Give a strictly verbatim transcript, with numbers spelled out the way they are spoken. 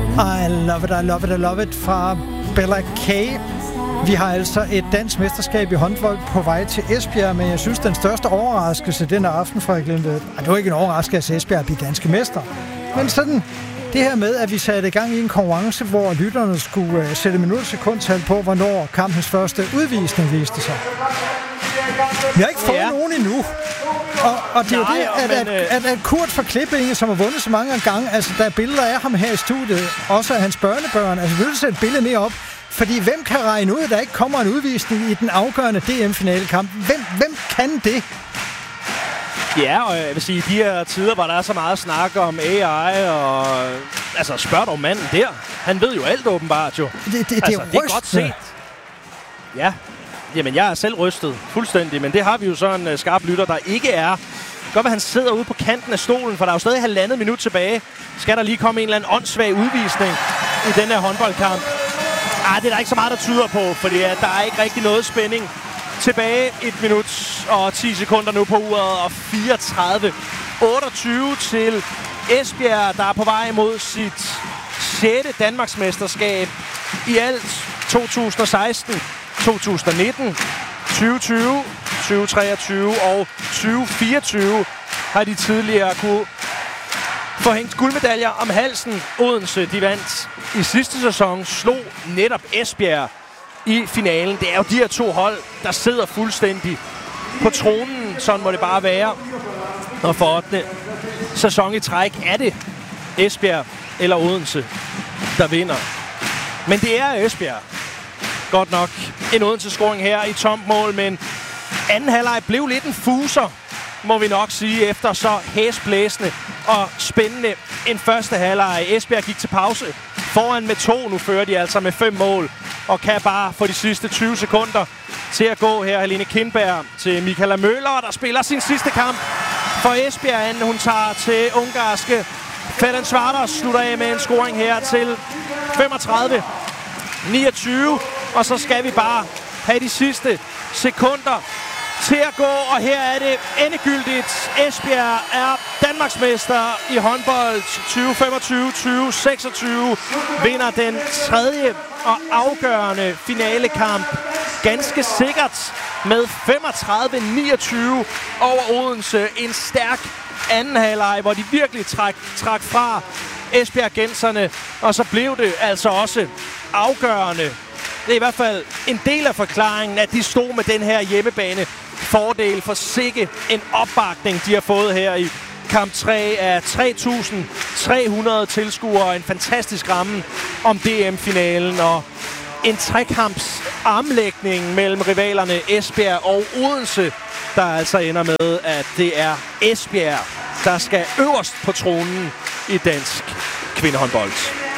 I love it, I love it, I love it fra Bella K. Vi har altså et dansk mesterskab i håndbold på vej til Esbjerg, men jeg synes, den største overraskelse den aften fra Glenved, det var ikke en overraskelse, at Esbjerg bliver danske mester. Men sådan det her med, at vi satte i gang i en konkurrence, hvor lytterne skulle uh, sætte minutsekundtal på, hvornår kampens første udvisning viste sig. Vi har ikke fået ja. nogen endnu. Og, og det er jo det, at, at, at, at Kurt fra Klippinge, som har vundet så mange gange, altså der er billeder af ham her i studiet, også af hans børnebørn, altså vil du sætte billedet mere op? Fordi hvem kan regne ud, at der ikke kommer en udvisning i den afgørende D M-finalekamp? Hvem, hvem kan det? Ja, og jeg vil sige, de her tider, hvor der er så meget snak om A I, og altså spørg dog manden der. Han ved jo alt åbenbart jo. Det, det, det, altså, er, det er godt set. Ja, jamen jeg er selv rystet fuldstændig, men det har vi jo sådan en uh, skarp lytter, der ikke er. Godt, at han sidder ude på kanten af stolen, for der er jo stadig halvandet minut tilbage. Skal der lige komme en eller anden åndssvag udvisning i den her håndboldkamp? Ah, det er der ikke så meget, der tyder på, fordi at der er ikke rigtig noget spænding. Tilbage et minut og ti sekunder nu på uret, og fireogtredive otteogtyve til Esbjerg, der er på vej mod sit sjette Danmarksmesterskab i alt to tusind og seksten, to tusind og nitten, tyve tyve, tyve treogtyve og tyve fireogtyve har de tidligere kunne få hængt guldmedaljer om halsen. Odense, de vandt i sidste sæson, slog netop Esbjerg i finalen. Det er jo de her to hold, der sidder fuldstændig på tronen. Sådan må det bare være. Og for ottende sæson i træk er det Esbjerg eller Odense, der vinder. Men det er Esbjerg. Godt nok en Odense-scoring her i tomt mål, men anden halvleg blev lidt en fuser, må vi nok sige, efter så hæsblæsende og spændende en første halvleg. Esbjerg gik til pause foran med to. Nu fører de altså med fem mål og kan bare få de sidste tyve sekunder til at gå her. Helene Kindberg til Michaela Møller, der spiller sin sidste kamp for Esbjerg, inden hun tager til ungarske Ferencváros. Slutter af med en scoring her til femogtredive niogtyve. Og så skal vi bare have de sidste sekunder til at gå, og her er det endegyldigt. Esbjerg er Danmarksmester i håndbold tyve femogtyve tyve seksogtyve. Vinder den tredje og afgørende finalekamp ganske sikkert med femogtredive niogtyve over Odense. En stærk anden halvleg, hvor de virkelig træk, træk fra Esbjerg-genserne, og så blev det altså også afgørende. Det er i hvert fald en del af forklaringen, at de stod med den her hjemmebane fordel, for sikke en opbakning, de har fået her i kamp tre af tre tusind tre hundrede tilskuere. En fantastisk ramme om D M-finalen, og en trekamps armlægning mellem rivalerne Esbjerg og Odense, der altså ender med, at det er Esbjerg, der skal øverst på tronen i dansk kvindehåndbold.